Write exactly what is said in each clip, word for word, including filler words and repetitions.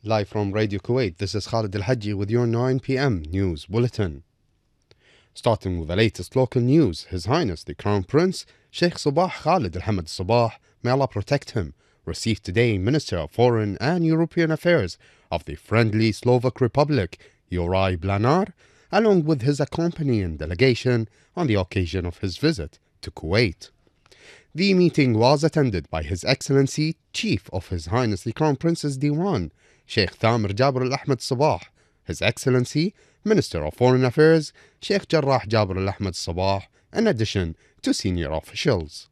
Live from Radio Kuwait, this is Khalid Al Haji with your nine p m news bulletin. Starting with the latest local news, His Highness the Crown Prince Sheikh Sabah Khalid Al Hamad Sabah, may Allah protect him, received today Minister of Foreign and European Affairs of the friendly Slovak Republic, Juraj Blanar, along with his accompanying delegation on the occasion of his visit to Kuwait. The meeting was attended by His Excellency Chief of His Highness the Crown Prince's Diwan, Sheikh Thamir Jabir Al Ahmed Sabah, His Excellency Minister of Foreign Affairs Sheikh Jarrah Jabir Al Ahmed Sabah, in addition to senior officials.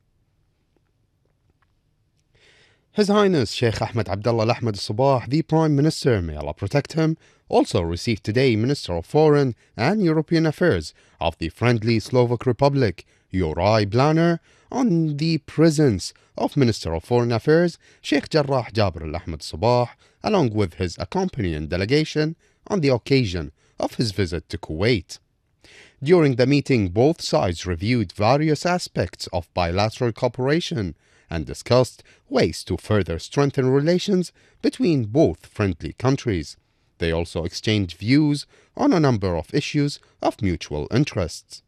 His Highness Sheikh Ahmed Abdullah Al Ahmed Sabah, the Prime Minister, may Allah protect him, also received today Minister of Foreign and European Affairs of the friendly Slovak Republic, Juraj Blanar, on the presence of Minister of Foreign Affairs Sheikh Jarrah Jabir Al Ahmed Sabah, along with his accompanying delegation on the occasion of his visit to Kuwait. During the meeting, both sides reviewed various aspects of bilateral cooperation and discussed ways to further strengthen relations between both friendly countries. They also exchanged views on a number of issues of mutual interests.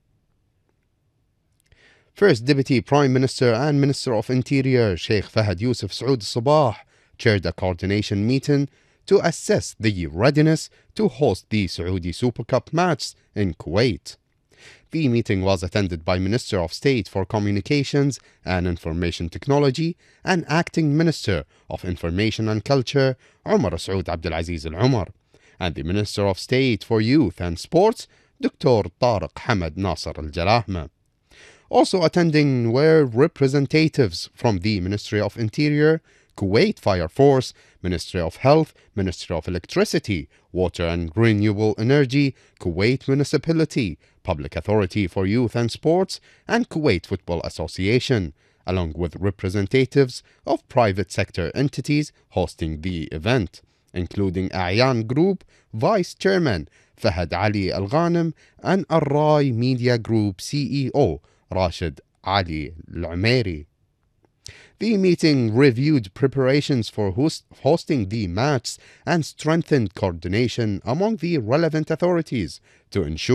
First Deputy Prime Minister and Minister of Interior Sheikh Fahad Yusuf Saud Sabah chaired a coordination meeting to assess the readiness to host the Saudi Super Cup match in Kuwait. The meeting was attended by Minister of State for Communications and Information Technology and Acting Minister of Information and Culture Umar Saud Abdulaziz Al Umar, and the Minister of State for Youth and Sports Doctor Tariq Hamad Nasser Al Jalahma. Also attending were representatives from the Ministry of Interior, Kuwait Fire Force, Ministry of Health, Ministry of Electricity, Water and Renewable Energy, Kuwait Municipality, Public Authority for Youth and Sports, and Kuwait Football Association, along with representatives of private sector entities hosting the event, including A'yan Group Vice Chairman Fahad Ali Al Ghanem and Al Rai Media Group C E O Rashid Ali Al Umairi. The meeting reviewed preparations for host hosting the match and strengthened coordination among the relevant authorities to ensure